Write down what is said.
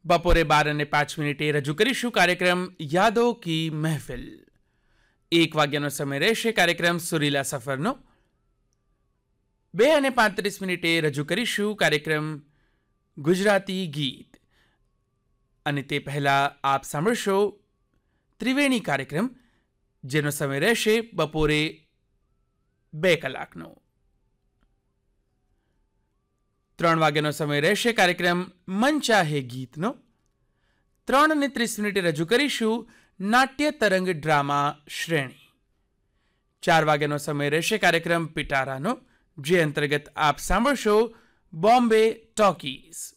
બપોરે 12:05 રજૂ કરીશું કાર્યક્રમ યાદો કી મહેફિલ. 1 વાગ્યાનો સમય રહેશે કાર્યક્રમ સુરીલા સફરનો. 2:35 રજૂ કરીશું કાર્યક્રમ ગુજરાતી ગીત. અને તે પહેલાં આપ સાંભળશો ત્રિવેણી કાર્યક્રમ, જેનો સમય રહેશે બપોરે 2 કલાકનો. 3 વાગ્યાનો સમય રહેશે કાર્યક્રમ મન ચાહે ગીતનો. 3:30 રજૂ કરીશું નાટ્ય તરંગ ડ્રામા શ્રેણી. 4 વાગ્યાનો સમય રહેશે કાર્યક્રમ પિટારાનો, જે અંતર્ગત આપ સાંભળશો બોમ્બે ટોકીઝ.